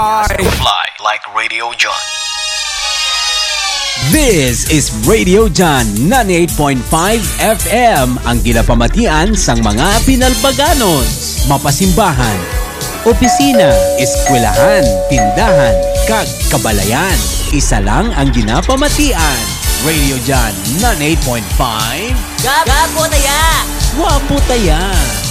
Fly like Radio John. This is Radio John 98.5 FM, ang ginapamatian sang mga Pinalbaganos, mapasimbahan, opisina, eskwelahan, tindahan, kag kabalayan. Isa lang ang ginapamatian. Radio John 98.5. Gapo taya! Wapo taya!